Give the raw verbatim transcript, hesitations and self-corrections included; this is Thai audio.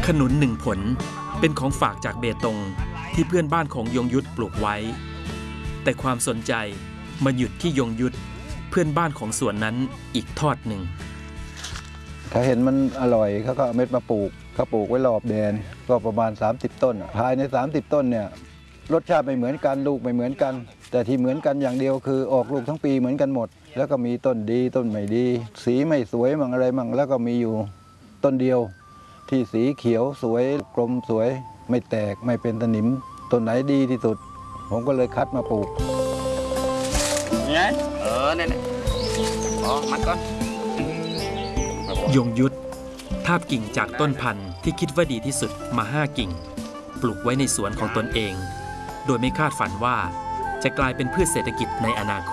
นุนหนึ่งผลเป็นของฝากจากเบตงที่เพื่อนบ้านของยงยุทธปลูกไว้แต่ความสนใจมาหยุดที่ยงยุทธเพื่อนบ้านของสวนนั้นอีกทอดหนึ่งเขาเห็นมันอร่อยเขาก็เอาเม็ดมาปลูกเขาปลูกไว้รอบแดนก็ประมาณสามสิบต้นภายในสามสิบต้นเนี่ยรสชาติไม่เหมือนกันลูกไม่เหมือนกันแต่ที่เหมือนกันอย่างเดียวคือออกลูกทั้งปีเหมือนกันหมดแล้วก็มีต้นดีต้นไม่ดีสีไม่สวยมั่งอะไรมั่งแล้วก็มีอยู่ต้นเดียวที่สีเขียวสวยกลมสวยไม่แตกไม่เป็นสนิมต้นไหนดีที่สุดผมก็เลยคัดมาปลูกไงเออเนี่ยอ๋อมัดก่อนยงยุทธทาบกิ่งจากต้นพันธุ์ที่คิดว่าดีที่สุดมาห้ากิ่งปลูกไว้ในสวนของตนเองโดยไม่คาดฝันว่าจะกลายเป็นพืชเศรษฐกิจในอนาคต